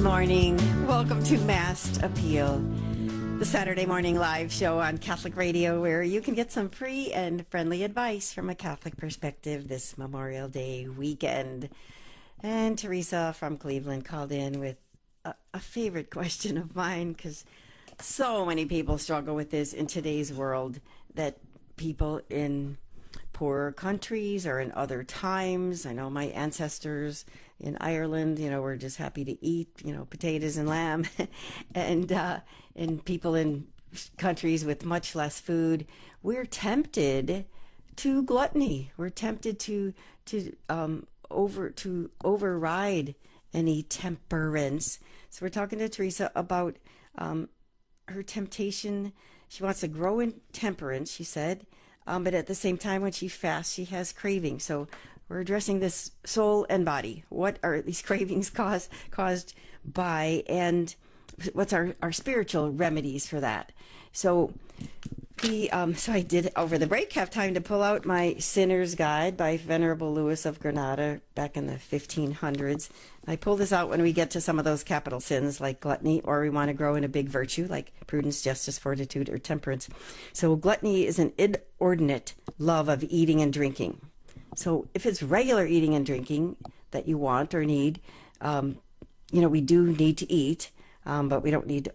morning. Welcome to Masked Appeal, the Saturday morning live show on Catholic Radio where you can get some free and friendly advice from a Catholic perspective this Memorial Day weekend. And Teresa from Cleveland called in with a favorite question of mine because so many people struggle with this in today's world, that people in poorer countries or in other times. I know my ancestors in Ireland, were just happy to eat, potatoes and lamb. and people in countries with much less food, we're tempted to gluttony. We're tempted to override any temperance. So we're talking to Teresa about her temptation. She wants to grow in temperance, she said. But at the same time, when she fasts, she has cravings. So we're addressing this soul and body. What are these cravings caused by, and what's our spiritual remedies for that? So I did, over the break, have time to pull out my Sinner's Guide by Venerable Louis of Granada back in the 1500s. I pull this out when we get to some of those capital sins like gluttony, or we want to grow in a big virtue like prudence, justice, fortitude, or temperance. So gluttony is an inordinate love of eating and drinking. So if it's regular eating and drinking that you want or need, we do need to eat, but we don't need